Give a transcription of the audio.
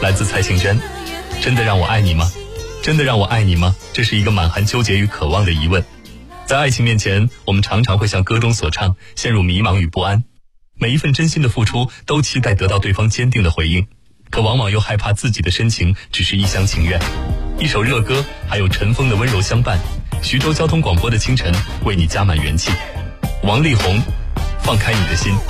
来自蔡幸娟。真的让我爱你吗？真的让我爱你吗？这是一个满含纠结与渴望的疑问。在爱情面前，我们常常会像歌中所唱，陷入迷茫与不安。每一份真心的付出，都期待得到对方坚定的回应，可往往又害怕自己的深情只是一厢情愿。一首热歌，还有尘封的温柔相伴。徐州交通广播的清晨，为你加满元气。王力宏，放开你的心。